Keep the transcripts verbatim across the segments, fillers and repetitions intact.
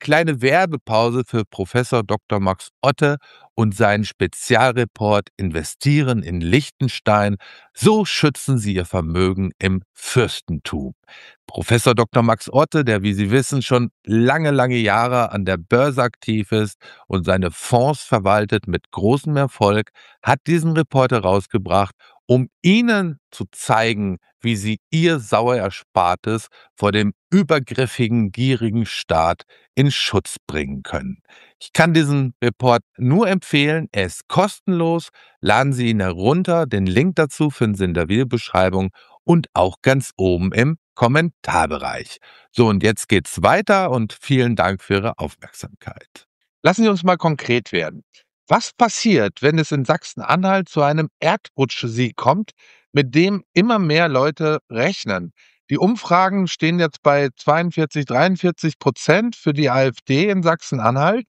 kleine Werbepause für Professor Doktor Max Otte und seinen Spezialreport Investieren in Liechtenstein. So schützen Sie Ihr Vermögen im Fürstentum. Professor Doktor Max Otte, der, wie Sie wissen, schon lange, lange Jahre an der Börse aktiv ist und seine Fonds verwaltet mit großem Erfolg, hat diesen Report herausgebracht, um Ihnen zu zeigen, wie Sie Ihr Sauererspartes vor dem übergriffigen, gierigen Staat in Schutz bringen können. Ich kann diesen Report nur empfehlen. Er ist kostenlos. Laden Sie ihn herunter. Den Link dazu finden Sie in der Videobeschreibung und auch ganz oben im Kommentarbereich. So, und jetzt geht's weiter und vielen Dank für Ihre Aufmerksamkeit. Lassen Sie uns mal konkret werden. Was passiert, wenn es in Sachsen-Anhalt zu einem Erdrutschsieg kommt, mit dem immer mehr Leute rechnen? Die Umfragen stehen jetzt bei zweiundvierzig, dreiundvierzig Prozent für die AfD in Sachsen-Anhalt.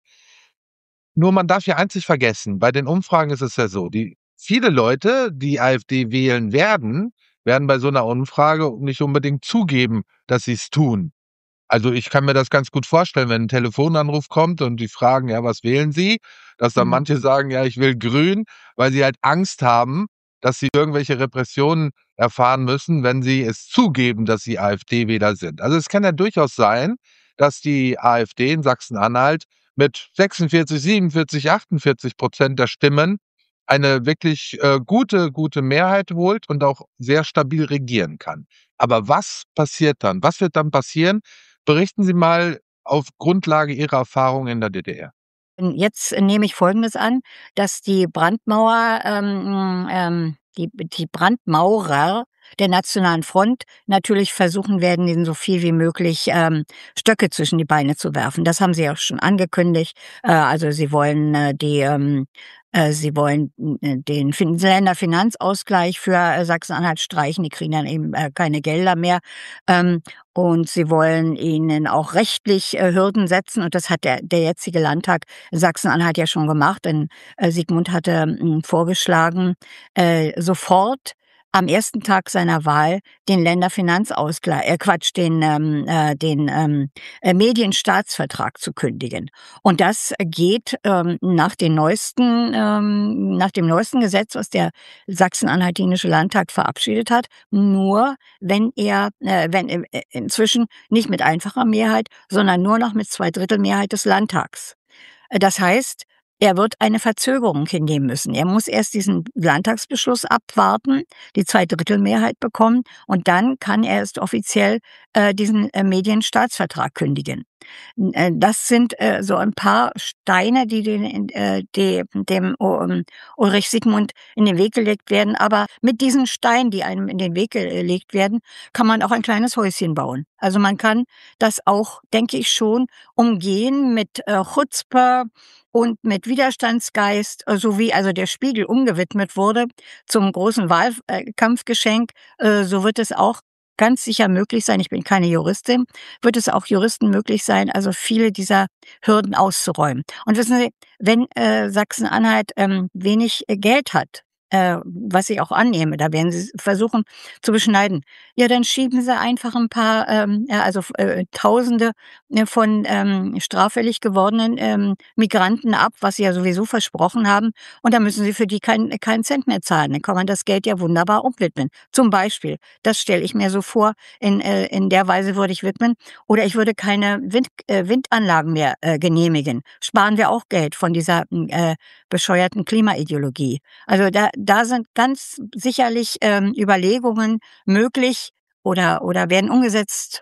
Nur man darf ja eins nicht vergessen, bei den Umfragen ist es ja so, die viele Leute, die AfD wählen werden, werden bei so einer Umfrage nicht unbedingt zugeben, dass sie es tun. Also, ich kann mir das ganz gut vorstellen, wenn 'n Telefonanruf kommt und die fragen: „Ja, was wählen Sie?“ Dass dann Mhm. manche sagen: „Ja, ich will grün“, weil sie halt Angst haben, dass sie irgendwelche Repressionen erfahren müssen, wenn sie es zugeben, dass sie AfD-Wähler sind. Also, es kann ja durchaus sein, dass die AfD in Sachsen-Anhalt mit sechsundvierzig, siebenundvierzig, achtundvierzig Prozent der Stimmen eine wirklich, äh, gute gute Mehrheit holt und auch sehr stabil regieren kann. Aber was passiert dann? Was wird dann passieren? Berichten Sie mal auf Grundlage Ihrer Erfahrungen in der D D R. Ähm, Jetzt äh, nehme ich Folgendes an, dass die Brandmauer, ähm, ähm, die, die Brandmaurer der Nationalen Front natürlich versuchen werden, ihnen so viel wie möglich ähm, Stöcke zwischen die Beine zu werfen. Das haben sie auch schon angekündigt. Äh, also sie wollen äh, die, ähm, äh, sie wollen äh, den fin Länderfinanzausgleich für äh, Sachsen-Anhalt streichen. Die kriegen dann eben äh, keine Gelder mehr. Ähm, und sie wollen ihnen auch rechtlich äh, Hürden setzen. Und das hat der, der jetzige Landtag Sachsen-Anhalt ja schon gemacht, denn äh, Sigmund hatte hm, vorgeschlagen, äh, sofort am ersten Tag seiner Wahl den Länderfinanzausgleich, äh, Quatsch, den, ähm, äh, den ähm, äh, Medienstaatsvertrag zu kündigen. Und das geht ähm, nach den neuesten, ähm, nach dem neuesten Gesetz, was der Sachsen-Anhaltinische Landtag verabschiedet hat, nur wenn er, äh, wenn äh, äh, inzwischen nicht mit einfacher Mehrheit, sondern nur noch mit Zweidrittelmehrheit des Landtags. Äh, Das heißt, er wird eine Verzögerung hinnehmen müssen. Er muss erst diesen Landtagsbeschluss abwarten, die Zweidrittelmehrheit bekommen und dann kann er erst offiziell äh, diesen äh, Medienstaatsvertrag kündigen. N äh, Das sind äh, so ein paar Steine, die den äh, die dem U ähm, Ulrich Sigmund in den Weg gelegt werden. Aber mit diesen Steinen, die einem in den Weg gelegt werden, kann man auch ein kleines Häuschen bauen. Also, man kann das auch, denke ich schon, umgehen mit äh, Chutzpe und mit Widerstandsgeist, äh, so wie also der Spiegel umgewidmet wurde zum großen Wahlkampfgeschenk, äh, so wird es auch ganz sicher möglich sein, ich bin keine Juristin, wird es auch Juristen möglich sein, also viele dieser Hürden auszuräumen. Und wissen Sie, wenn äh, Sachsen-Anhalt ähm, wenig äh, Geld hat, äh, was ich auch annehme, da werden sie versuchen zu beschneiden, ja, dann schieben sie einfach ein paar, ähm, ja, also äh, Tausende äh, von ähm, straffällig gewordenen ähm, Migranten ab, was sie ja sowieso versprochen haben. Und dann müssen sie für die keinen keinen Cent mehr zahlen. Dann kann man das Geld ja wunderbar umwidmen. Zum Beispiel, das stelle ich mir so vor, in, äh, in der Weise würde ich widmen. Oder ich würde keine Wind, äh, Windanlagen mehr äh, genehmigen. Sparen wir auch Geld von dieser mm, äh, bescheuerten Klimaideologie. Also da, da sind ganz sicherlich ähm, Überlegungen möglich oder, oder werden umgesetzt.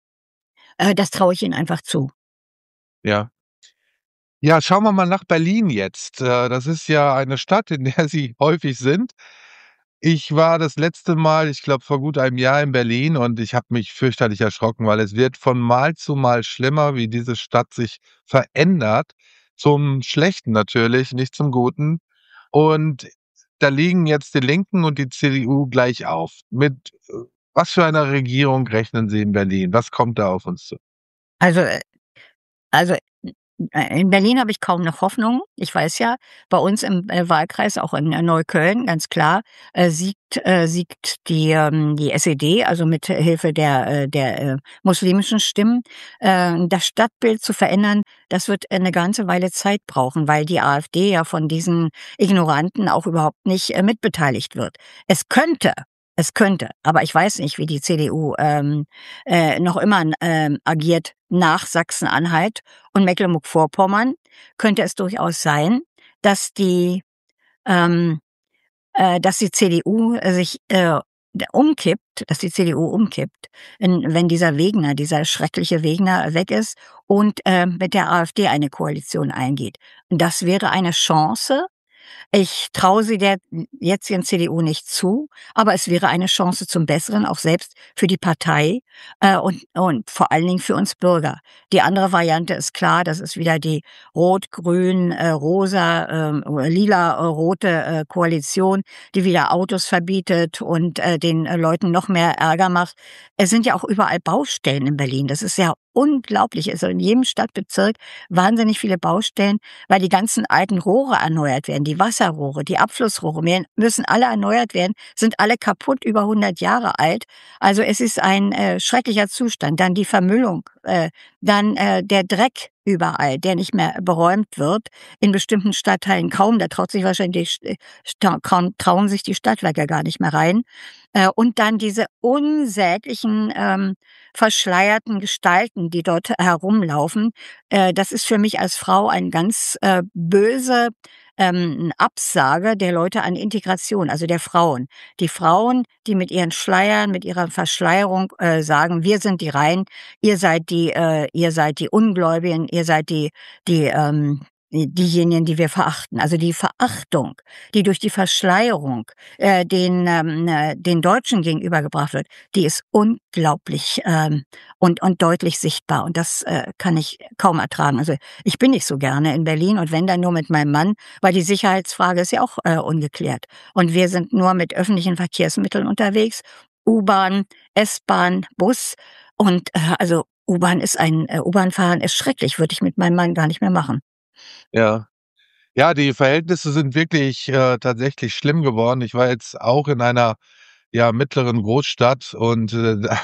Äh, das traue ich Ihnen einfach zu. Ja. Ja, schauen wir mal nach Berlin jetzt. Äh, das ist ja eine Stadt, in der Sie häufig sind. Ich war das letzte Mal, ich glaube, vor gut einem Jahr in Berlin und ich habe mich fürchterlich erschrocken, weil es wird von Mal zu Mal schlimmer, wie diese Stadt sich verändert. Zum Schlechten natürlich, nicht zum Guten. Und da liegen jetzt die Linken und die C D U gleich auf. Mit äh, was für einer Regierung rechnen Sie in Berlin? Was kommt da auf uns zu? Also, äh, also Äh, in Berlin habe ich kaum noch Hoffnung. Ich weiß ja, bei uns im, äh, Wahlkreis, auch in, äh, Neukölln, ganz klar, äh, siegt äh, siegt die, ähm die S E D, also mit Hilfe der äh, der, äh, muslimischen Stimmen. Äh, das Stadtbild zu verändern, das wird eine ganze Weile Zeit brauchen, weil die AfD ja von diesen Ignoranten auch überhaupt nicht, äh, mitbeteiligt wird. Es könnte es könnte, aber ich weiß nicht, wie die C D U, ähm, äh, noch immer, ähm, agiert nach Sachsen-Anhalt und Mecklenburg-Vorpommern könnte es durchaus sein, dass die, ähm, äh, dass die C D U äh, sich äh, d- umkippt, dass die C D U umkippt, wenn, wenn dieser Wegner, dieser schreckliche Wegner weg ist und äh, mit der AfD eine Koalition eingeht. Das wäre eine Chance. Ich traue sie der jetzigen C D U nicht zu, aber es wäre eine Chance zum Besseren, auch selbst für die Partei, äh, und und vor allen Dingen für uns Bürger. Die andere Variante ist klar, das ist wieder die rot, grün, äh, rosa, ähm, oder lila, äh, rote, äh, Koalition, die wieder Autos verbietet und, äh, den, äh, Leuten noch mehr Ärger macht. Es sind ja auch überall Baustellen in Berlin. Das ist ja unglaublich. Also, in jedem Stadtbezirk wahnsinnig viele Baustellen, weil die ganzen alten Rohre erneuert werden, die Wasserrohre, die Abflussrohre mehr müssen alle erneuert werden, sind alle kaputt, über hundert Jahre alt. Also, es ist ein, äh, schrecklicher Zustand. Dann die Vermüllung, äh, dann, äh, der Dreck überall, der nicht mehr beräumt wird, in bestimmten Stadtteilen kaum. Da traut sich wahrscheinlich die sta kaum trauen sich die Stadtwerke gar nicht mehr rein. Äh, und dann diese unsäglichen, ähm, verschleierten Gestalten, die dort herumlaufen. Äh, das ist für mich als Frau ein ganz, äh, böse, ähm, Absage der Leute an Integration, also der Frauen. Die Frauen, die mit ihren Schleiern, mit ihrer Verschleierung, äh, sagen: „Wir sind die Reinen, ihr seid die äh, ihr seid die Ungläubigen, ihr seid die die, ähm die diejenigen, die wir verachten." Also die Verachtung, die durch die Verschleierung, äh, den, ähm, äh, den Deutschen gegenübergebracht wird, die ist unglaublich, ähm, und und deutlich sichtbar und das, äh, kann ich kaum ertragen. Also, ich bin nicht so gerne in Berlin und wenn dann nur mit meinem Mann, weil die Sicherheitsfrage ist ja auch, äh, ungeklärt. Und wir sind nur mit öffentlichen Verkehrsmitteln unterwegs, U-Bahn, S-Bahn, Bus und, äh, also U-Bahn ist ein äh, U-Bahn-Fahren ist schrecklich, würde ich mit meinem Mann gar nicht mehr machen. Ja. Ja, die Verhältnisse sind wirklich, äh, tatsächlich schlimm geworden. Ich war jetzt auch in einer, ja, mittleren Großstadt und, äh, da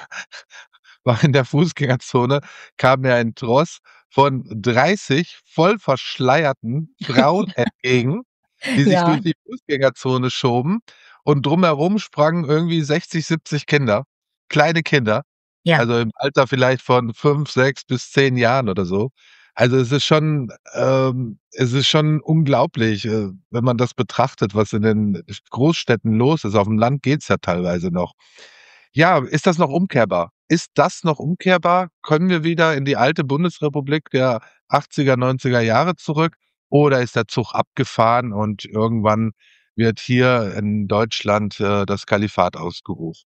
war in der Fußgängerzone kam mir ein Tross von dreißig voll verschleierten Frauen entgegen, die sich Ja, durch die Fußgängerzone schoben und drumherum sprangen irgendwie sechzig, siebzig Kinder, kleine Kinder, ja. also im Alter vielleicht von fünf, sechs bis zehn Jahren oder so. Also, es ist schon ähm, es ist schon unglaublich, äh, wenn man das betrachtet, was in den Großstädten los ist. Aufm Land geht's ja teilweise noch. Ja, ist das noch umkehrbar? Ist das noch umkehrbar? Können wir wieder in die alte Bundesrepublik der achtziger, neunziger Jahre zurück oder ist der Zug abgefahren und irgendwann wird hier in Deutschland, äh, das Kalifat ausgerufen?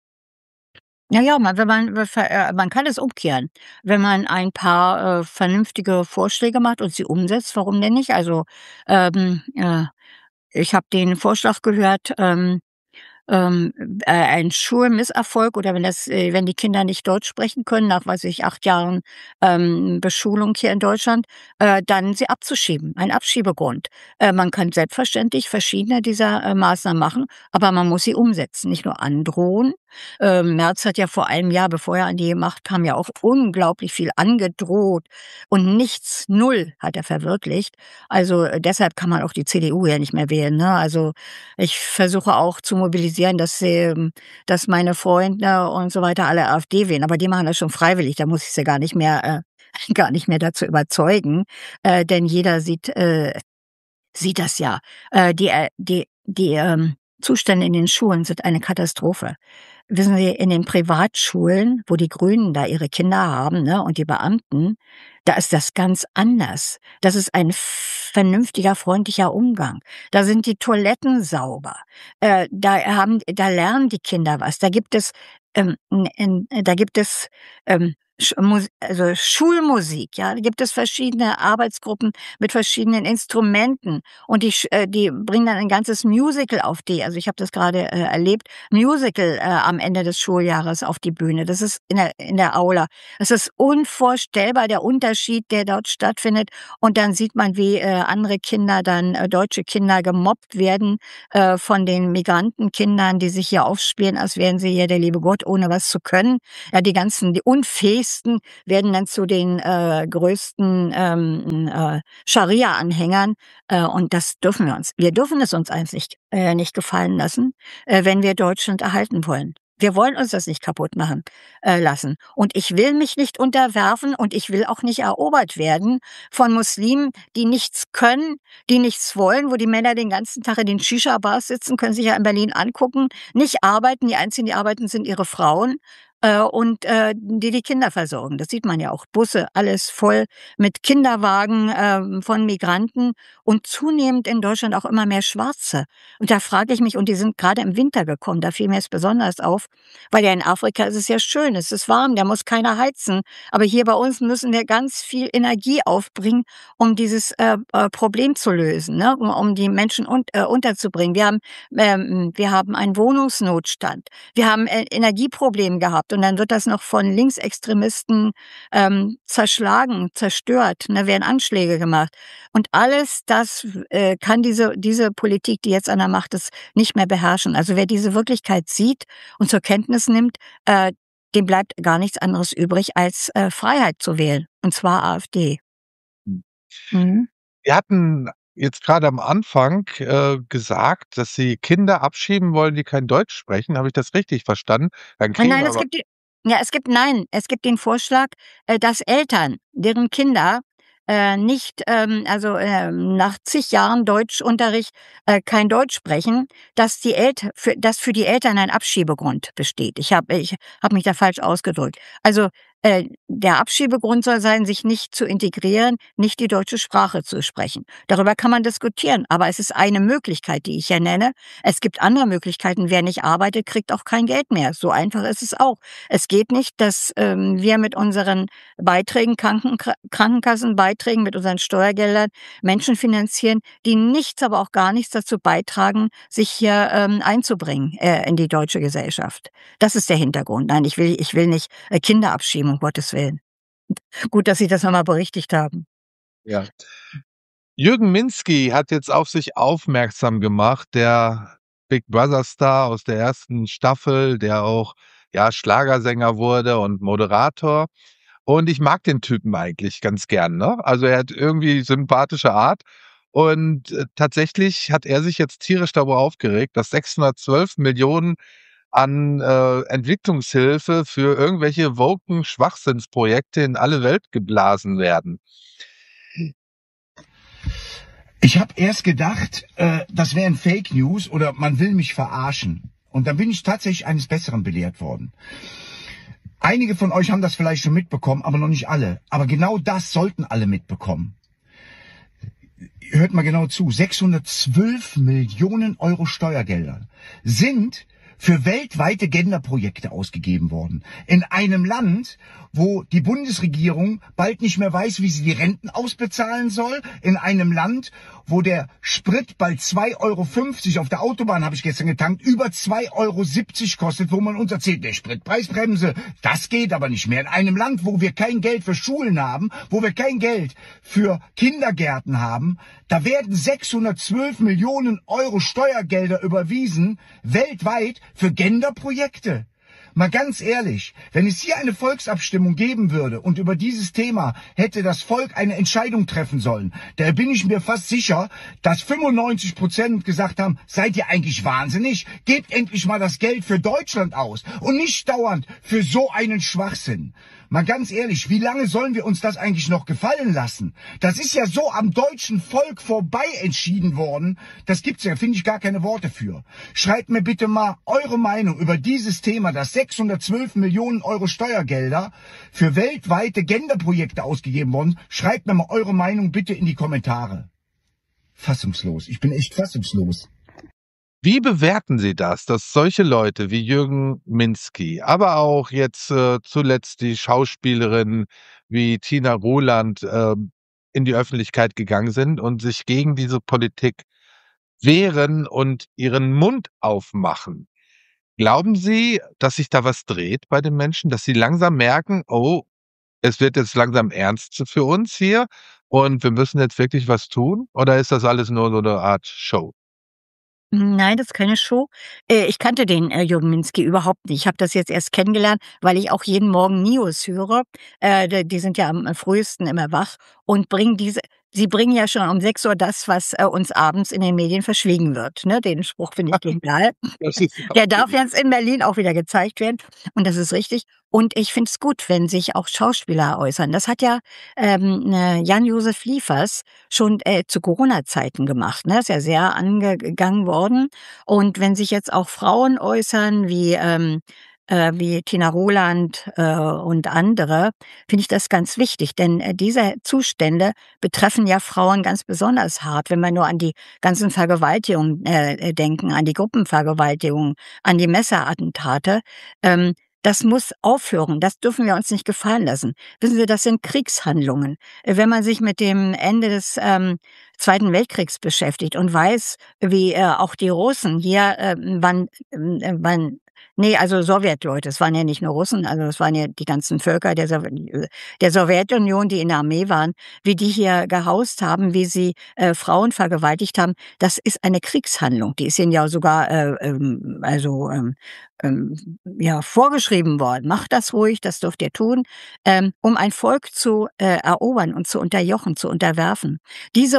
Ja, ja, man wenn man we ver äh, man kann es umkehren. Wenn man ein paar, äh, vernünftige Vorschläge macht und sie umsetzt, warum denn nicht? Also, ähm, äh, ich habe den Vorschlag gehört, ähm ähm, äh, ein Schulmisserfolg oder wenn das äh, wenn die Kinder nicht Deutsch sprechen können, nach, weiß ich, acht Jahren, ähm, Beschulung hier in Deutschland, äh, dann sie abzuschieben, ein Abschiebegrund. Äh, man kann selbstverständlich verschiedene dieser, äh, Maßnahmen machen, aber man muss sie umsetzen, nicht nur androhen. Ähm, Merz hat ja vor einem Jahr, bevor er an die Macht kam, ja auch unglaublich viel angedroht und nichts, null hat er verwirklicht. Also, äh, deshalb kann man auch die C D U ja nicht mehr wählen, ne? Also, ich versuche auch zu mobilisieren, dass, ähm dass meine Freunde und so weiter alle AfD wählen, aber die machen das schon freiwillig, da muss ich sie gar nicht mehr äh, gar nicht mehr dazu überzeugen, äh, denn jeder sieht äh, sieht das ja. Äh, die äh, die die, ähm, Zustände in den Schulen sind eine Katastrophe. Wissen Sie, in den Privatschulen, wo die Grünen da ihre Kinder haben, ne, und die Beamten, da ist das ganz anders. Das ist ein vernünftiger, freundlicher Umgang. Da sind die Toiletten sauber. Äh, da haben da lernen die Kinder was. Da gibt es, ähm, 'n 'n da gibt es, ähm, Sch Mus also Schulmusik, ja, da gibt es verschiedene Arbeitsgruppen mit verschiedenen Instrumenten und die sch äh, die bringen dann ein ganzes Musical auf die also, ich habe das grade, äh, erlebt, Musical, äh, am Ende des Schuljahres auf die Bühne. Das ist in der in der Aula. Es ist unvorstellbar, der Unterschied, der dort stattfindet. Und dann sieht man, wie, äh, andere Kinder dann äh, deutsche Kinder gemobbt werden, äh, von den Migrantenkindern, die sich hier aufspielen, als wären sie hier der liebe Gott, ohne was zu können. Ja, die ganzen die Unfähigsten werden dann zu den, äh, größten, ähm, äh, Scharia-Anhängern, äh, und das dürfen wir uns wir dürfen es uns eigentlich äh, nicht gefallen lassen, äh, wenn wir Deutschland erhalten wollen. Wir wollen uns das nicht kaputt machen äh, lassen. Und ich will mich nicht unterwerfen und ich will auch nicht erobert werden von Muslimen, die nichts können, die nichts wollen, wo die Männer den ganzen Tag in den Shisha-Bars sitzen, können sich ja in Berlin angucken, nicht arbeiten. Die einzigen, die arbeiten, sind ihre Frauen, äh, und, äh, die die Kinder versorgen. Das sieht man ja auch. Busse, alles voll mit Kinderwagen, ähm, von Migranten und zunehmend in Deutschland auch immer mehr Schwarze. Und da frage ich mich und die sind grade im Winter gekommen, da fiel mir es besonders auf, weil ja in Afrika ist es ja schön, es ist warm, da muss keiner heizen. Aber hier bei uns müssen wir ganz viel Energie aufbringen, um dieses, äh, äh, Problem zu lösen, ne, um um die Menschen un äh, unterzubringen. Wir haben ähm, wir haben einen Wohnungsnotstand. Wir haben E Energieproblem gehabt und dann wird das noch von Linksextremisten, ähm, zerschlagen, zerstört, ne, werden Anschläge gemacht. Und alles das, äh, kann diese diese Politik, die jetzt an der Macht ist, nicht mehr beherrschen. Also, wer diese Wirklichkeit sieht und zur Kenntnis nimmt, äh, dem bleibt gar nichts anderes übrig, als, äh, Freiheit zu wählen, und zwar AfD. Hm. Mhm. Wir hatten jetzt grade am Anfang, äh, gesagt, dass Sie Kinder abschieben wollen, die kein Deutsch sprechen. Habe ich das richtig verstanden? Dann Nein, kriegen nein, wir es aber gibt die ja, es gibt nein, es gibt den Vorschlag, äh, dass Eltern, deren Kinder, äh, nicht, ähm, also, ähm, nach zig Jahren Deutschunterricht, äh, kein Deutsch sprechen, dass die Elt für dass für die Eltern ein Abschiebegrund besteht. Ich habe ich habe mich da falsch ausgedrückt. Also, äh, der Abschiebegrund soll sein, sich nicht zu integrieren, nicht die deutsche Sprache zu sprechen. Darüber kann man diskutieren, aber es ist eine Möglichkeit, die ich hier nenne. Es gibt andere Möglichkeiten. Wer nicht arbeitet, kriegt auch kein Geld mehr. So einfach ist es auch. Es geht nicht, dass, ähm, wir mit unseren Beiträgen, Krankenkra Krankenkassenbeiträgen, mit unseren Steuergeldern Menschen finanzieren, die nichts, aber auch gar nichts dazu beitragen, sich hier, ähm, einzubringen, äh, in die deutsche Gesellschaft. Das ist der Hintergrund. Nein, ich will ich will nicht, äh, Kinder abschieben, um Gottes Willen. Gut, dass Sie das noch mal berichtigt haben. Ja. Jürgen Minski hat jetzt auf sich aufmerksam gemacht, der Big-Brother-Star aus der ersten Staffel, der auch, ja, Schlagersänger wurde und Moderator. Und ich mag den Typen eigentlich ganz gern, ne? Also, er hat irgendwie sympathische Art. Und, äh, tatsächlich hat er sich jetzt tierisch darüber aufgeregt, dass sechshundertzwölf Millionen an, äh, Entwicklungshilfe für irgendwelche woken Schwachsinnsprojekte in alle Welt geblasen werden. Ich habe erst gedacht, äh, das wären Fake News oder man will mich verarschen. Und dann bin ich tatsächlich eines Besseren belehrt worden. Einige von euch haben das vielleicht schon mitbekommen, aber noch nicht alle. Aber genau das sollten alle mitbekommen. Hört mal genau zu. sechshundertzwölf Millionen Euro Steuergelder sind für weltweite Genderprojekte ausgegeben worden. In einem Land, wo die Bundesregierung bald nicht mehr weiß, wie sie die Renten ausbezahlen soll. In einem Land, wo der Sprit bald zwei Euro fünfzig auf der Autobahn, habe ich gestern getankt, über zwei Euro siebzig kostet, wo man uns erzählt, der Spritpreisbremse, das geht aber nicht mehr. In einem Land, wo wir kein Geld für Schulen haben, wo wir kein Geld für Kindergärten haben, da werden sechshundertzwölf Millionen Euro Steuergelder überwiesen, weltweit für Genderprojekte. Mal ganz ehrlich, wenn es hier eine Volksabstimmung geben würde und über dieses Thema hätte das Volk eine Entscheidung treffen sollen, da bin ich mir fast sicher, dass fünfundneunzig Prozent gesagt haben, seid ihr eigentlich wahnsinnig? Gebt endlich mal das Geld für Deutschland aus und nicht dauernd für so einen Schwachsinn. Mal ganz ehrlich, wie lange sollen wir uns das eigentlich noch gefallen lassen? Das ist ja so am deutschen Volk vorbei entschieden worden. Das gibt's ja, finde ich gar keine Worte für. Schreibt mir bitte mal eure Meinung über dieses Thema, dass sechshundertzwölf Millionen Euro Steuergelder für weltweite Genderprojekte ausgegeben wurden. Schreibt mir mal eure Meinung bitte in die Kommentare. Fassungslos. Ich bin echt fassungslos. Wie bewerten Sie das, dass solche Leute wie Jürgen Minski, aber auch jetzt, äh, zuletzt die Schauspielerin wie Tina Ruland, ähm, in die Öffentlichkeit gegangen sind und sich gegen diese Politik wehren und ihren Mund aufmachen? Glauben Sie, dass sich da was dreht bei den Menschen, dass sie langsam merken: „Oh, es wird jetzt langsam ernst für uns hier und wir müssen jetzt wirklich was tun?“ Oder ist das alles nur so 'ne Art Show? Nein, das ist keine Show. Äh, ich kannte den, äh, Jürgen Minski überhaupt nicht. Ich habe das jetzt erst kennengelernt, weil ich auch jeden Morgen News höre. Äh, d die sind ja am äh, frühesten immer wach und bringen diese sie bringen ja schon um sechs Uhr das, was, äh, uns abends in den Medien verschwiegen wird, ne? Den Spruch finde ich genial. Das ist ja Der darf jetzt in Berlin auch wieder gezeigt werden und das ist richtig. Und ich finde es gut, wenn sich auch Schauspieler äußern. Das hat ja, ähm, äh, Jan-Josef Liefers schon, äh, zu Corona-Zeiten gemacht, ne? Ist ja sehr angegangen worden. Und wenn sich jetzt auch Frauen äußern wie, ähm, äh, wie Tina Ruland, äh, und andere, finde ich das ganz wichtig, denn, äh, diese Zustände betreffen ja Frauen ganz besonders hart, wenn wir nur an die ganzen Vergewaltigungen, äh, äh, denken, an die Gruppenvergewaltigungen, an die Messerattentate. Ähm, das muss aufhören, das dürfen wir uns nicht gefallen lassen. Wissen Sie, das sind Kriegshandlungen. Äh, wenn man sich mit dem Ende des, ähm, Zweiten Weltkriegs beschäftigt und weiß, wie, äh, auch die Russen hier, ähm, wann ähm, äh, wann ne, also Sowjetleute, es waren ja nicht nur Russen, also es waren ja die ganzen Völker der Sow äh, der Sowjetunion, die in der Armee waren, wie die hier gehaust haben, wie sie, äh, Frauen vergewaltigt haben. Das ist eine Kriegshandlung. Die ist ihnen ja sogar, äh, ähm, also, ähm, ähm, ja, vorgeschrieben worden. Macht das ruhig, das dürft ihr tun, ähm, um ein Volk zu, äh, erobern und zu unterjochen, zu unterwerfen. Diese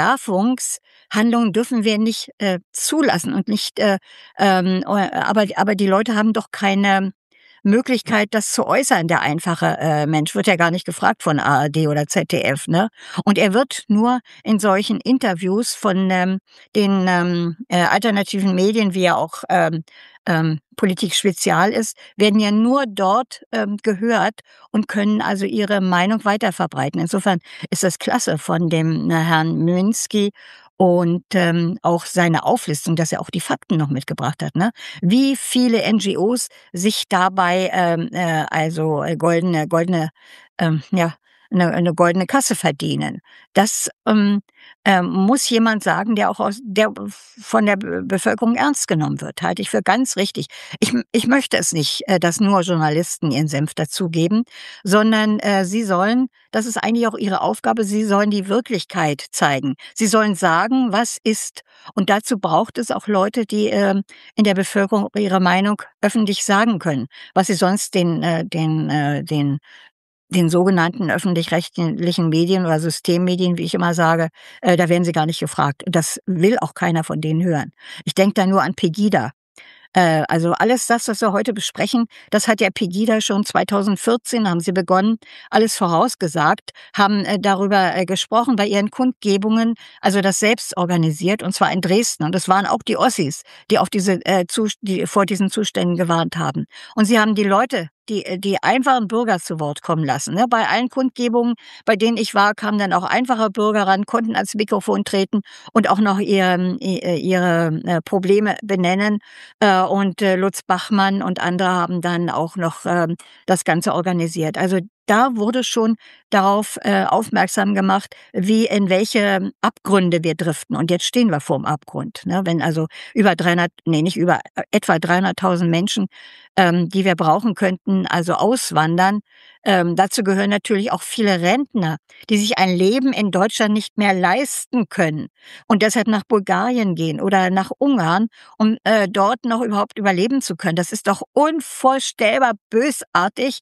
Unterwerfungshandlungen dürfen wir nicht, äh, zulassen und nicht, äh, ähm, äh, aber aber die Leute haben doch keine Möglichkeit, das zu äußern. Der einfache, äh, Mensch wird ja gar nicht gefragt von A R D oder Z D F, ne? Und er wird nur in solchen Interviews von, ähm, den, ähm, äh, alternativen Medien, wie er auch, ähm, ähm, Politik Spezial ist, werden ja nur dort, ähm, gehört und können also ihre Meinung weiterverbreiten. Insofern ist das klasse von dem, äh, Herrn Minski und, ähm, auch seine Auflistung, dass er auch die Fakten noch mitgebracht hat, ne? Wie viele N G Os sich dabei, ähm, äh, also, äh, goldene goldene, ähm, ja, 'ne 'ne goldene Kasse verdienen. Das, ähm, ähm, muss jemand sagen, der auch aus der von der Be Bevölkerung ernst genommen wird, halte ich für ganz richtig. Ich m ich möchte es nicht, äh, dass nur Journalisten ihren Senf dazugeben, sondern, äh, sie sollen das ist eigentlich auch ihre Aufgabe, sie sollen die Wirklichkeit zeigen. Sie sollen sagen, was ist. Und dazu braucht es auch Leute, die, ähm, in der Bevölkerung ihre Meinung öffentlich sagen können, was sie sonst den äh, den äh, den den sogenannten öffentlich-rechtlichen Medien oder Systemmedien, wie ich immer sage, äh, da werden sie gar nicht gefragt. Das will auch keiner von denen hören. Ich denke da nur an Pegida. Äh, also alles das, was wir heute besprechen, das hat ja Pegida schon zweitausendvierzehn haben sie begonnen, alles vorausgesagt, haben, äh, darüber, äh, gesprochen bei ihren Kundgebungen, also das selbst organisiert, und zwar in Dresden. Und es waren auch die Ossis, die auf diese, äh, Zus die vor diesen Zuständen gewarnt haben. Und sie haben die Leute, die äh, die einfachen Bürger zu Wort kommen lassen, ne? Bei allen Kundgebungen, bei denen ich war, kamen dann auch einfache Bürger ran, konnten ans Mikrofon treten und auch noch ihr i äh, ihre, äh, Probleme benennen. Äh, und, äh, Lutz Bachmann und andere haben dann auch noch, ähm, das Ganze organisiert. Also, da wurde schon darauf, äh, aufmerksam gemacht, wie in welche Abgründe wir driften. Und jetzt stehen wir vorm Abgrund, ne? Wenn also über dreihundert ne, nicht über, äh, etwa dreihunderttausend Menschen, ähm, die wir brauchen könnten, also auswandern. Ähm, dazu gehören natürlich auch viele Rentner, die sich ein Leben in Deutschland nicht mehr leisten können und deshalb nach Bulgarien gehen oder nach Ungarn, um, äh, dort noch überhaupt überleben zu können. Das ist doch unvorstellbar bösartig,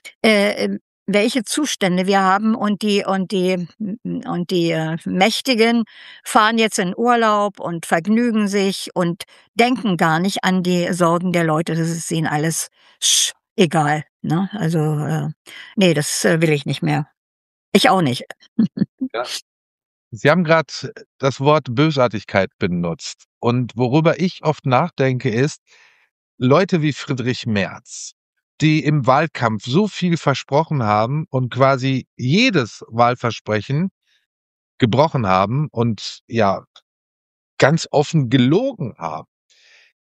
äh, ähm, welche Zustände wir haben und die und die und die, äh, Mächtigen fahren jetzt in Urlaub und vergnügen sich und denken gar nicht an die Sorgen der Leute. Das ist ihnen alles sch egal, ne? Also, äh, ne, das, äh, will ich nicht mehr. Ich auch nicht. Ja. Sie haben grad das Wort Bösartigkeit benutzt. Und worüber ich oft nachdenke, ist Leute wie Friedrich Merz, die im Wahlkampf so viel versprochen haben und quasi jedes Wahlversprechen gebrochen haben und ja ganz offen gelogen haben.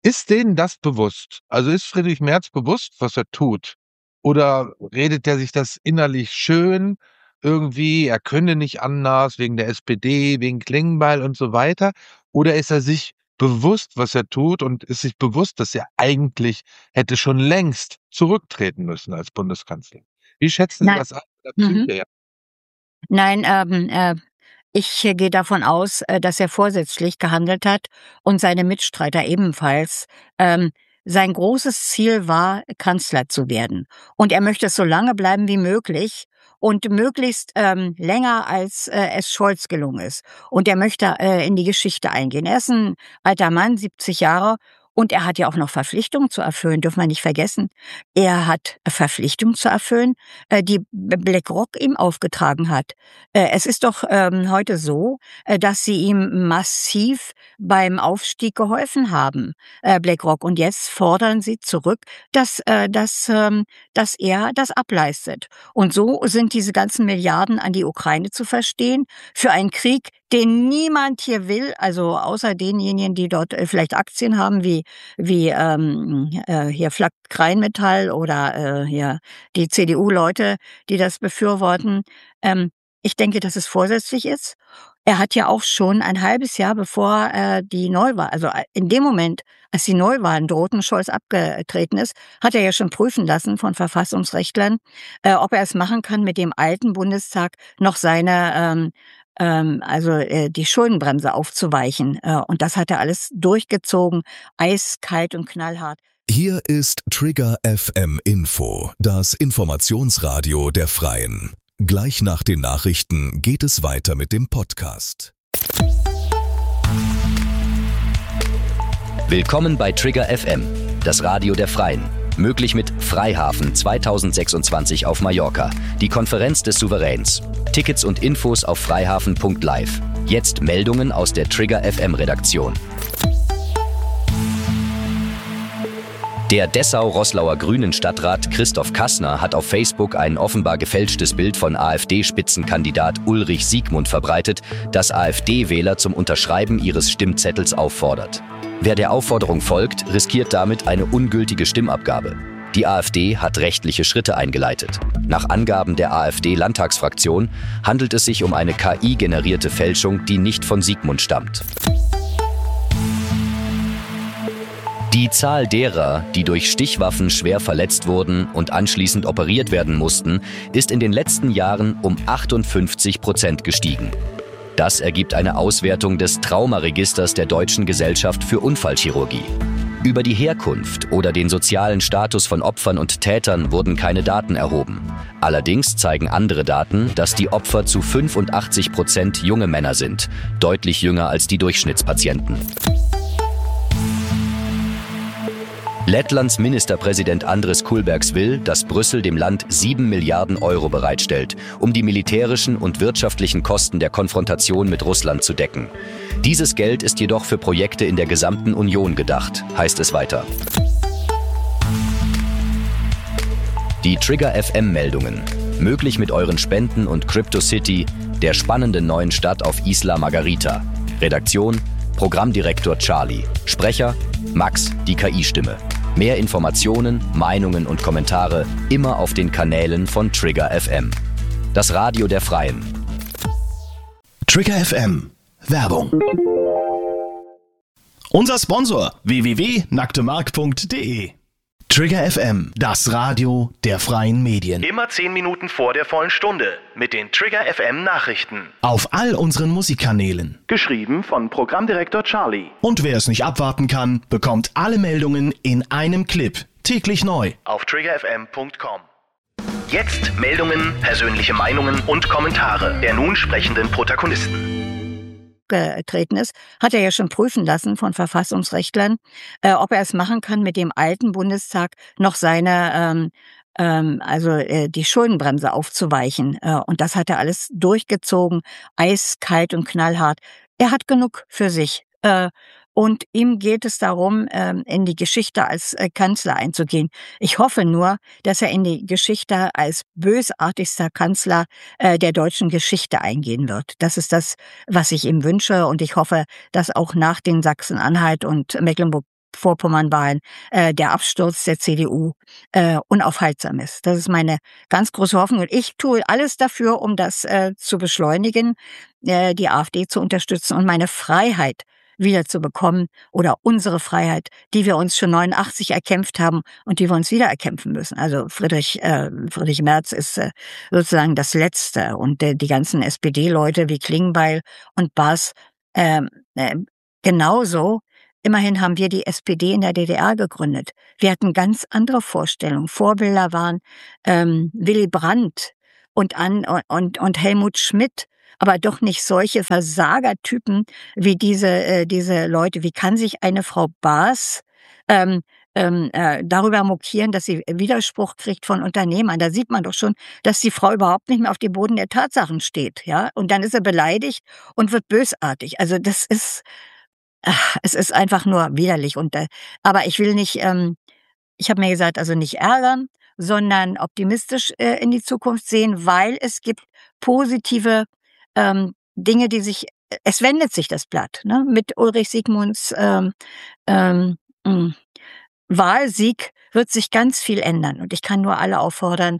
Ist denen das bewusst? Also ist Friedrich Merz bewusst, was er tut? Oder redet er sich das innerlich schön irgendwie, er könne nicht anders wegen der S P D, wegen Klingbeil und so weiter? Oder ist er sich bewusst, was er tut und ist sich bewusst, dass er eigentlich hätte schon längst zurücktreten müssen als Bundeskanzler? Wie schätzen Sie Nein. das ein von der Mhm. Psyche her? Nein, ähm, äh, ich gehe davon aus, äh, dass er vorsätzlich gehandelt hat und seine Mitstreiter ebenfalls. Ähm, sein großes Ziel war, Kanzler zu werden. Und er möchte es so lange bleiben wie möglich und möglichst ähm, länger, als äh, es Scholz gelungen ist. Und er möchte äh, in die Geschichte eingehen. Er ist ein alter Mann, siebzig Jahre, und er hat ja auch noch Verpflichtungen zu erfüllen, dürfen wir nicht vergessen. Er hat Verpflichtungen zu erfüllen, äh, die BlackRock ihm aufgetragen hat. Äh, es ist doch ähm, heute so, äh, dass sie ihm massiv beim Aufstieg geholfen haben, äh, BlackRock. Und jetzt fordern sie zurück, dass, äh, dass, ähm, dass er das ableistet. Und so sind diese ganzen Milliarden an die Ukraine zu verstehen, für einen Krieg, den niemand hier will, also außer denjenigen, die dort äh, vielleicht Aktien haben, wie, wie ähm, äh, hier Flak Rheinmetall oder äh, hier die C D U-Leute, die das befürworten. Ähm, ich denke, dass es vorsätzlich ist. Er hat ja auch schon ein halbes Jahr bevor äh, die Neuwahl, also äh, in dem Moment, als die Neuwahlen drohten, Scholz abgetreten ist, hat er ja schon prüfen lassen von Verfassungsrechtlern, äh, ob er es machen kann, mit dem alten Bundestag noch seine, ähm, ähm, also äh, die Schuldenbremse aufzuweichen. Äh, und das hat er alles durchgezogen, eiskalt und knallhart. Hier ist Trigger F M Info, das Informationsradio der Freien. Gleich nach den Nachrichten geht es weiter mit dem Podcast. Willkommen bei Trigger F M, das Radio der Freien. Möglich mit Freihafen zweitausendsechsundzwanzig auf Mallorca, die Konferenz des Souveräns. Tickets und Infos auf freihafen punkt live. Jetzt Meldungen aus der Trigger F M Redaktion. Der Dessau-Roßlauer Grünen-Stadtrat Christoph Kassner hat auf Facebook ein offenbar gefälschtes Bild von AfD-Spitzenkandidat Ulrich Siegmund verbreitet, das AfD-Wähler zum Unterschreiben ihres Stimmzettels auffordert. Wer der Aufforderung folgt, riskiert damit eine ungültige Stimmabgabe. Die AfD hat rechtliche Schritte eingeleitet. Nach Angaben der AfD-Landtagsfraktion handelt es sich um eine K I-generierte Fälschung, die nicht von Siegmund stammt. Die Zahl derer, die durch Stichwaffen schwer verletzt wurden und anschließend operiert werden mussten, ist in den letzten Jahren um achtundfünfzig Prozent gestiegen. Das ergibt eine Auswertung des Traumaregisters der Deutschen Gesellschaft für Unfallchirurgie. Über die Herkunft oder den sozialen Status von Opfern und Tätern wurden keine Daten erhoben. Allerdings zeigen andere Daten, dass die Opfer zu fünfundachtzig Prozent junge Männer sind, deutlich jünger als die Durchschnittspatienten. Lettlands Ministerpräsident Andris Kulbergs will, dass Brüssel dem Land sieben Milliarden Euro bereitstellt, um die militärischen und wirtschaftlichen Kosten der Konfrontation mit Russland zu decken. Dieses Geld ist jedoch für Projekte in der gesamten Union gedacht, heißt es weiter. Die Trigger F M-Meldungen. Möglich mit euren Spenden und CryptoCity, der spannenden neuen Stadt auf Isla Margarita. Redaktion: Programmdirektor Charlie. Sprecher: Max, die K I-Stimme. Mehr Informationen, Meinungen und Kommentare immer auf den Kanälen von Trigger F M. Das Radio der Freien. Trigger F M. Werbung. Unser Sponsor w w w punkt nacktemark punkt de. Trigger F M, das Radio der freien Medien. Immer zehn Minuten vor der vollen Stunde mit den Trigger F M Nachrichten. Auf all unseren Musikkanälen. Geschrieben von Programmdirektor Charlie. Und wer es nicht abwarten kann, bekommt alle Meldungen in einem Clip. Täglich neu. Auf trigger f m punkt com. Jetzt Meldungen, persönliche Meinungen und Kommentare der nun sprechenden Protagonisten. Getreten ist, hat er ja schon prüfen lassen von Verfassungsrechtlern, äh, ob er es machen kann, mit dem alten Bundestag noch seine, ähm, ähm, also äh, die Schuldenbremse aufzuweichen. Äh, und das hat er alles durchgezogen, eiskalt und knallhart. Er hat genug für sich. Äh, Und ihm geht es darum, ähm, in die Geschichte als äh, Kanzler einzugehen. Ich hoffe nur, dass er in die Geschichte als bösartigster Kanzler äh, der deutschen Geschichte eingehen wird. Das ist das, was ich ihm wünsche. Und ich hoffe, dass auch nach den Sachsen-Anhalt und Mecklenburg Mecklenburg-Vorpommern-Wahlen äh, der Absturz der C D U äh, unaufhaltsam ist. Das ist meine ganz große Hoffnung. Und ich tue alles dafür, um das äh, zu beschleunigen, äh, die AfD zu unterstützen und meine Freiheit wieder zu bekommen oder unsere Freiheit, die wir uns schon neunundachtzig erkämpft haben und die wir uns wieder erkämpfen müssen. Also Friedrich, äh, Friedrich Merz ist äh, sozusagen das Letzte und äh, die ganzen S P D-Leute wie Klingbeil und Baas ähm, äh, genauso. Immerhin haben wir die S P D in der D D R gegründet. Wir hatten ganz andere Vorstellungen. Vorbilder waren ähm, Willy Brandt und, an, und, und Helmut Schmidt, aber doch nicht solche Versagertypen wie diese, äh, diese Leute. Wie kann sich eine Frau Baas ähm, ähm, äh, darüber mokieren, dass sie Widerspruch kriegt von Unternehmern? Da sieht man doch schon, dass die Frau überhaupt nicht mehr auf dem Boden der Tatsachen steht. Ja? Und dann ist sie beleidigt und wird bösartig. Also das ist, ach, es ist einfach nur widerlich. Und, äh, aber ich will nicht, ähm, ich habe mir gesagt, also nicht ärgern, sondern optimistisch äh, in die Zukunft sehen, weil es gibt positive ähm, Dinge, die sich, es wendet sich das Blatt, ne? Mit Ulrich Siegmunds ähm, ähm, mh, Wahlsieg wird sich ganz viel ändern. Und ich kann nur alle auffordern,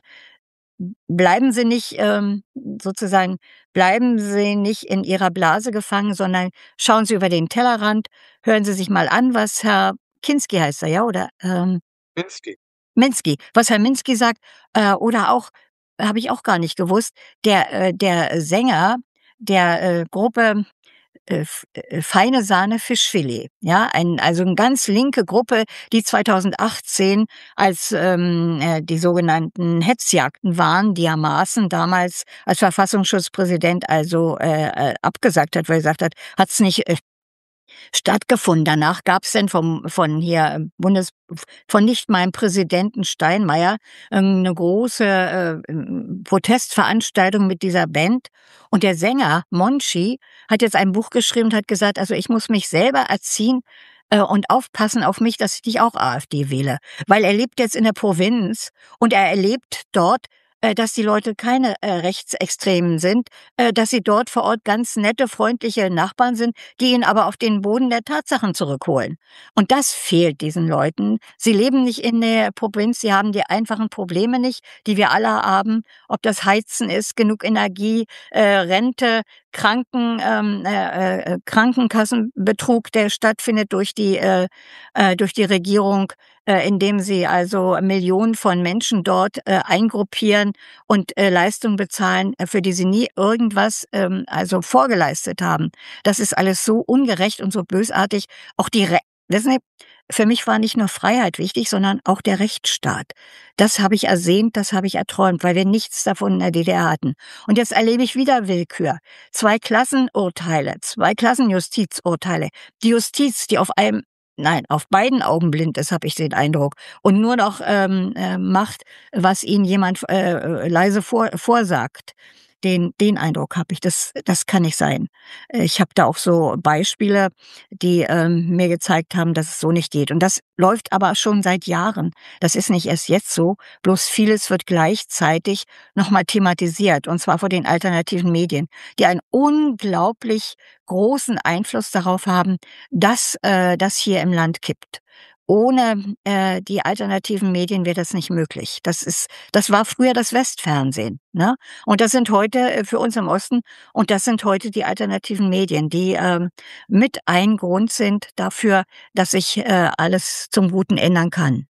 bleiben Sie nicht ähm, sozusagen, bleiben Sie nicht in Ihrer Blase gefangen, sondern schauen Sie über den Tellerrand, hören Sie sich mal an, was Herr Kinski heißt er, ja, oder ähm, Minsky. Minsky, was Herr Minsky sagt, äh, oder auch, habe ich auch gar nicht gewusst, der, äh, der Sänger der äh, Gruppe äh, F- äh, Feine Sahne Fischfilet, ja, ein, also eine ganz linke Gruppe, die zweitausendachtzehn, als ähm, äh, die sogenannten Hetzjagden waren, die Herr Maaßen damals als Verfassungsschutzpräsident also äh, äh, abgesagt hat, weil er gesagt hat, hat's nicht äh, stattgefunden. Danach gab es dann vom, von hier äh, Bundes, von nicht meinem Präsidenten Steinmeier äh, eine große äh, ähm, Protestveranstaltung mit dieser Band. Und der Sänger Monchi hat jetzt ein Buch geschrieben und hat gesagt, also ich muss mich selber erziehen äh, und aufpassen auf mich, dass ich nicht auch AfD wähle. Weil er lebt jetzt in der Provinz und er erlebt dort, äh, dass die Leute keine äh, Rechtsextremen sind, äh, dass sie dort vor Ort ganz nette, freundliche Nachbarn sind, die ihn aber auf den Boden der Tatsachen zurückholen. Und das fehlt diesen Leuten. Sie leben nicht in der Provinz, sie haben die einfachen Probleme nicht, die wir alle haben, ob das Heizen ist, genug Energie, äh, Rente, Kranken, ähm, äh, äh, Krankenkassenbetrug, der stattfindet durch die, äh, äh, durch die Regierung, äh, indem sie also Millionen von Menschen dort äh, eingruppieren und äh, Leistungen bezahlen, äh, für die sie nie irgendwas ähm, also vorgeleistet haben. Das ist alles so ungerecht und so bösartig. Auch die Re Wissen Sie, für mich war nicht nur Freiheit wichtig, sondern auch der Rechtsstaat. Das habe ich ersehnt, das habe ich erträumt, weil wir nichts davon in der D D R hatten. Und jetzt erlebe ich wieder Willkür. Zwei Klassenurteile, zwei Klassenjustizurteile. Die Justiz, die auf einem, nein, auf beiden Augen blind ist, habe ich den Eindruck, und nur noch ähm, äh, macht, was ihnen jemand äh, leise vor, vorsagt. Den, den Eindruck habe ich, das, das kann nicht sein. Ich habe da auch so Beispiele, die ähm, mir gezeigt haben, dass es so nicht geht. Und das läuft aber schon seit Jahren. Das ist nicht erst jetzt so, bloß vieles wird gleichzeitig nochmal thematisiert, und zwar von den alternativen Medien, die einen unglaublich großen Einfluss darauf haben, dass äh, das hier im Land kippt. Ohne äh, die alternativen Medien wäre das nicht möglich. Das ist, das war früher das Westfernsehen, ne? Und das sind heute äh, für uns im Osten, und das sind heute die alternativen Medien, die ähm, mit ein Grund sind dafür, dass sich äh, alles zum Guten ändern kann.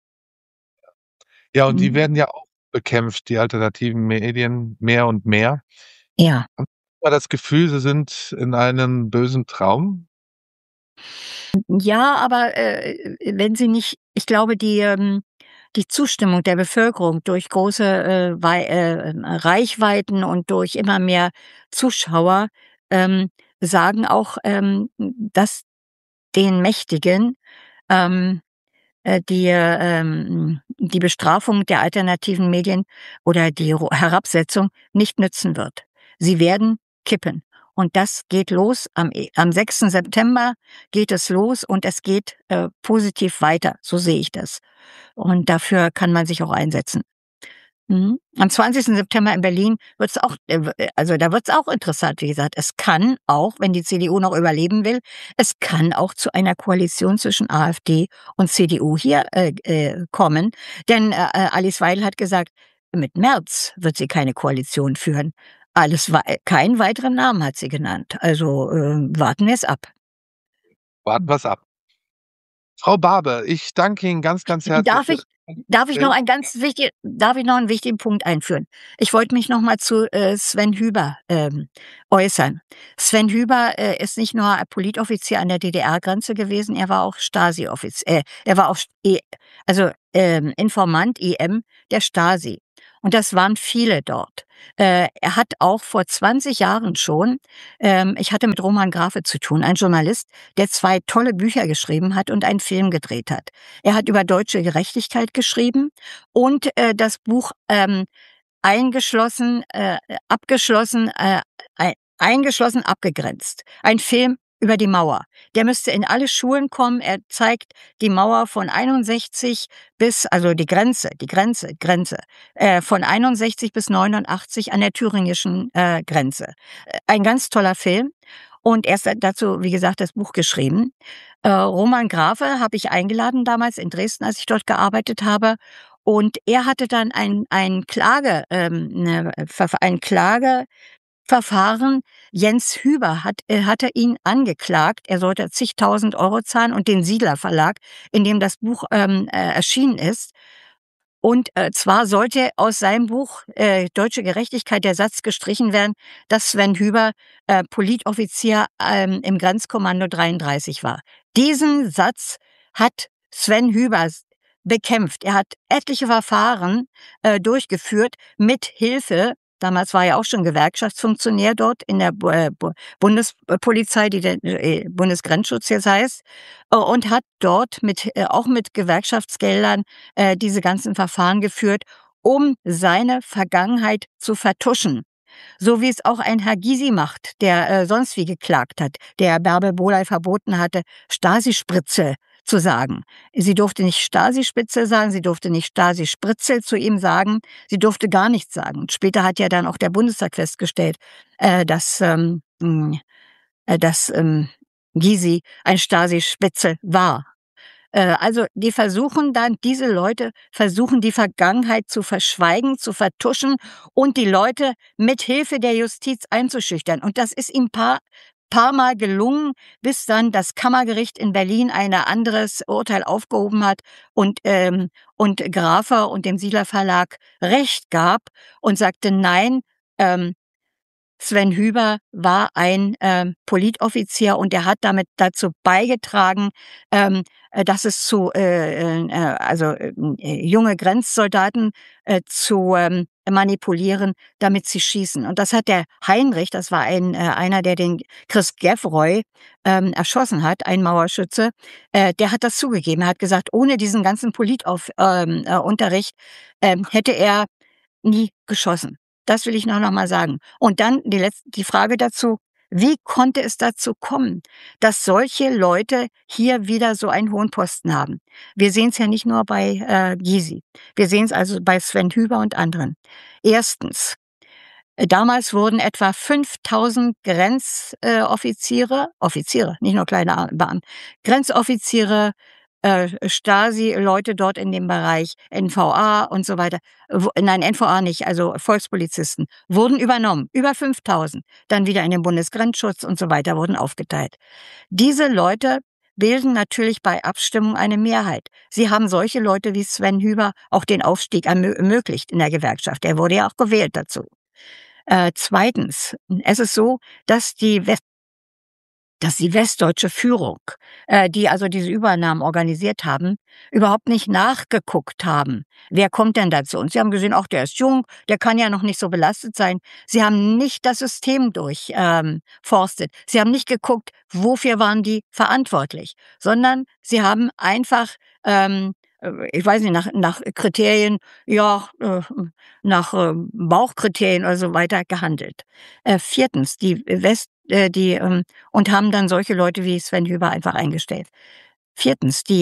Ja, und die Mhm. werden ja auch bekämpft, die alternativen Medien, mehr und mehr. Ja. Haben Sie mal das Gefühl, Sie sind in einem bösen Traum? Ja, aber äh, wenn sie nicht, ich glaube, die, ähm, die Zustimmung der Bevölkerung durch große äh, Wei äh, Reichweiten und durch immer mehr Zuschauer ähm, sagen auch, ähm, dass den Mächtigen ähm, äh, die, ähm, die Bestrafung der alternativen Medien oder die Ro- Herabsetzung nicht nützen wird. Sie werden kippen. Und das geht los. Am, e- am sechsten September geht es los, und es geht äh, positiv weiter. So sehe ich das. Und dafür kann man sich auch einsetzen. Mhm. Am zwanzigsten September in Berlin wird's auch, äh, also da wird's auch interessant, wie gesagt. Es kann auch, wenn die C D U noch überleben will, es kann auch zu einer Koalition zwischen AfD und C D U hier äh, äh, kommen. Denn äh, äh, Alice Weidel hat gesagt, mit Merz wird sie keine Koalition führen. Alles wei keinen weiteren Namen hat sie genannt. Also äh, warten wir es ab. Warten wir's ab. Frau Barbe, ich danke Ihnen ganz, ganz herzlich Darf für ich das darf ich noch Gespräch. ein ganz wichtig darf ich noch einen wichtigen Punkt einführen? Ich wollte mich noch mal zu, äh, Sven Hüber, ähm, äußern. Sven Hüber, äh, ist nicht nur Politoffizier an der D D R-Grenze gewesen, er war auch Stasi-Offiz äh, er war auch st E also, ähm, Informant, I M der Stasi. Und das waren viele dort. Äh, er hat auch vor zwanzig Jahren schon ähm, ich hatte mit Roman Grafe zu tun, ein Journalist, der zwei tolle Bücher geschrieben hat und einen Film gedreht hat. Er hat über deutsche Gerechtigkeit geschrieben und, äh, das Buch, ähm, eingeschlossen, äh, abgeschlossen, äh, ei eingeschlossen, abgegrenzt. Ein Film über die Mauer. Der müsste in alle Schulen kommen. Er zeigt die Mauer von einundsechzig bis, also die Grenze, die Grenze, Grenze, äh, von einundsechzig bis neunundachtzig an der thüringischen, äh, Grenze. Äh, ein ganz toller Film. Und er hat dazu, wie gesagt, das Buch geschrieben. Äh, Roman Grafe habe ich eingeladen damals in Dresden, als ich dort gearbeitet habe. Und er hatte dann ein ein Klage ähm, 'ne Verf ein Klageverfahren. Jens Hüber hat äh, hatte ihn angeklagt. Er sollte zigtausend Euro zahlen und den Siedler Verlag, in dem das Buch, ähm, äh, erschienen ist. Und, äh, zwar sollte aus seinem Buch, äh, Deutsche Gerechtigkeit der Satz gestrichen werden, dass Sven Hüber, äh, Politoffizier, ähm, im Grenzkommando dreiunddreißig war. Diesen Satz hat Sven Hüber s bekämpft. Er hat etliche Verfahren, äh, durchgeführt mit Hilfe, damals war er auch schon Gewerkschaftsfunktionär dort in der Bu äh, Bu Bundespolizei, die der äh, Bundesgrenzschutz jetzt heißt, äh, und hat dort mit äh, auch mit Gewerkschaftsgeldern, äh, diese ganzen Verfahren geführt, um seine Vergangenheit zu vertuschen. So wie es auch ein Herr Gysi macht, der, äh, sonst wie geklagt hat, der Bärbel Bohley verboten hatte, Stasi-Spritzel zu sagen. Sie durfte nicht Stasi-Spitzel sagen, sie durfte nicht Stasi-Spritzel zu ihm sagen, sie durfte gar nichts sagen. Und später hat ja dann auch der Bundestag festgestellt, äh, dass, ähm, hm, äh, dass, ähm, Gysi ein Stasi-Spitzel war. Äh, also, die versuchen dann diese Leute versuchen die Vergangenheit zu verschweigen, zu vertuschen und die Leute mit Hilfe der Justiz einzuschüchtern. Und das ist ihm paar paarmal gelungen, bis dann das Kammergericht in Berlin ein anderes Urteil aufgehoben hat und, ähm und Grafe und dem Siedler Verlag Recht gab und sagte: „Nein, ähm, Sven Hüber war ein, ähm, Politoffizier und er hat damit dazu beigetragen, ähm, äh, dass es zu, äh, äh, äh, also, äh, äh, junge Grenzsoldaten, äh, zu, ähm, manipulieren, damit sie schießen." Und das hat der Heinrich, das war ein äh, einer, der den Chris Gevroy, ähm, erschossen hat, ein Mauerschütze, äh, der hat das zugegeben. Er hat gesagt, ohne diesen ganzen Politauf ähm, äh, Unterricht, ähm, hätte er nie geschossen. Das will ich noch noch mal sagen. Und dann die letz die Frage dazu: Wie konnte es dazu kommen, dass solche Leute hier wieder so einen hohen Posten haben? Wir sehen's ja nicht nur bei, äh, Gysi. Wir sehen's also bei Sven Hüber und anderen. Erstens: Äh, damals wurden etwa fünftausend Grenz äh, Offiziere Offiziere, nicht nur kleine A Beamte, Grenzoffiziere, äh, Stasi-Leute dort in dem Bereich, N V A und so weiter, wo nein, N V A nicht, also Volkspolizisten, wurden übernommen, über fünftausend. Dann wieder in den Bundesgrenzschutz und so weiter, wurden aufgeteilt. Diese Leute bilden natürlich bei Abstimmung eine Mehrheit. Sie haben solche Leute wie Sven Hüber auch den Aufstieg ermö ermöglicht in der Gewerkschaft. Er wurde ja auch gewählt dazu. Äh, zweitens: Es ist so, dass die West dass die westdeutsche Führung, äh, die also diese Übernahmen organisiert haben, überhaupt nicht nachgeguckt haben. Wer kommt denn da zu uns? Sie haben gesehen, ach, der ist jung, der kann ja noch nicht so belastet sein. Sie haben nicht das System durchforstet. Ähm, forstet. Sie haben nicht geguckt, wofür waren die verantwortlich, sondern sie haben einfach, ähm, äh, ich weiß nicht, nach nach Kriterien, ja, äh, nach, äh, Bauchkriterien oder so weiter gehandelt. Äh, viertens, die West äh, die, ähm und haben dann solche Leute wie Sven Hüber einfach eingestellt. Viertens, die, ähm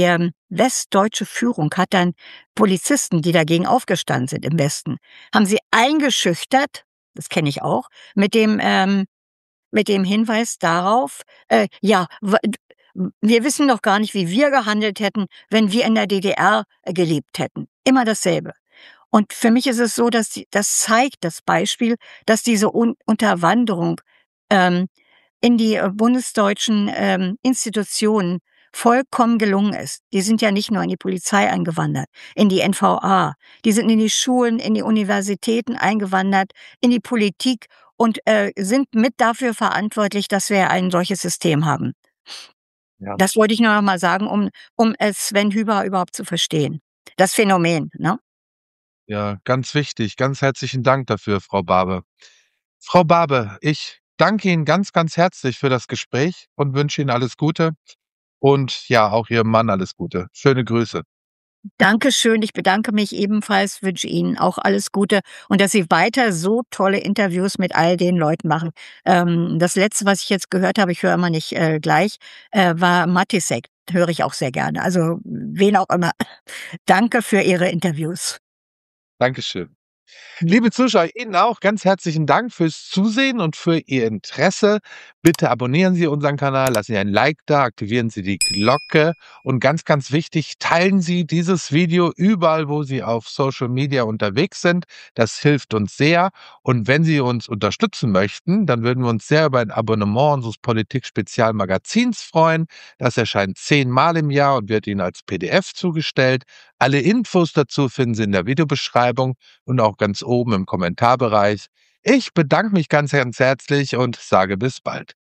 westdeutsche Führung hat dann Polizisten, die dagegen aufgestanden sind im Westen, haben sie eingeschüchtert, das kenne ich auch, mit dem, ähm, mit dem Hinweis darauf, äh, ja, w- wir wissen doch gar nicht, wie wir gehandelt hätten, wenn wir in der D D R gelebt hätten. Immer dasselbe. Und für mich ist es so, dass die, das zeigt das Beispiel, dass diese Un Unterwanderung ähm, in die äh, bundesdeutschen ähm, Institutionen vollkommen gelungen ist. Die sind ja nicht nur in die Polizei eingewandert, in die N V A, die sind in die Schulen, in die Universitäten eingewandert, in die Politik und äh, sind mit dafür verantwortlich, dass wir ein solches System haben. Ja. Das wollte ich nur noch mal sagen, um, um äh, Sven Hüber überhaupt zu verstehen. Das Phänomen, ne? Ja, ganz wichtig. Ganz herzlichen Dank dafür, Frau Barbe. Frau Barbe, ich danke Ihnen ganz, ganz herzlich für das Gespräch und wünsche Ihnen alles Gute und ja, auch Ihrem Mann alles Gute. Schöne Grüße. Dankeschön, ich bedanke mich ebenfalls, wünsche Ihnen auch alles Gute und dass Sie weiter so tolle Interviews mit all den Leuten machen. Ähm, das Letzte, was ich jetzt gehört habe, ich höre immer nicht äh, gleich, äh, war Matisek. Höre ich auch sehr gerne. Also wen auch immer. Danke für Ihre Interviews. Dankeschön. Liebe Zuschauer, Ihnen auch ganz herzlichen Dank fürs Zusehen und für Ihr Interesse. Bitte abonnieren Sie unseren Kanal, lassen Sie ein Like da, aktivieren Sie die Glocke und ganz, ganz wichtig, teilen Sie dieses Video überall, wo Sie auf Social Media unterwegs sind. Das hilft uns sehr. Und wenn Sie uns unterstützen möchten, dann würden wir uns sehr über ein Abonnement unseres Politik-Spezialmagazins freuen. Das erscheint zehnmal im Jahr und wird Ihnen als P D F zugestellt. Alle Infos dazu finden Sie in der Videobeschreibung und auch ganz oben im Kommentarbereich. Ich bedanke mich ganz, ganz herzlich und sage bis bald.